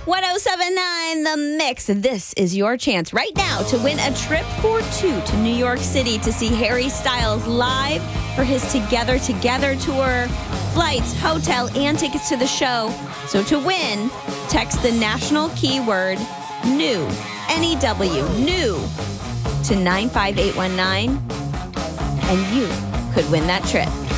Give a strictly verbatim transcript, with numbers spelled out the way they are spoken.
ten seventy-nine The Mix. This is your chance right now to win a trip for two to New York City to see Harry Styles live for his Together Together tour. Flights, hotel, and tickets to the show. So to win, text the national keyword NEW, N E W, NEW, to nine five eight one nine, and you could win that trip.